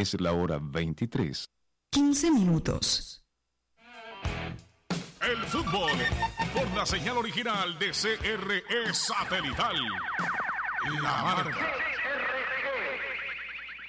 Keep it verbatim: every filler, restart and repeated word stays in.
Es la hora veintitrés. quince minutos. El fútbol por la señal original de C R E Satelital. La Marca.